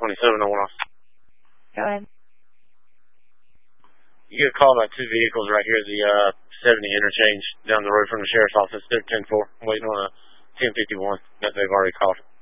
27 on off. Go ahead. You get a call about 2 vehicles right here at the 70 interchange down the road from the sheriff's office. They're 10-4, waiting on a 1051 that they've already called.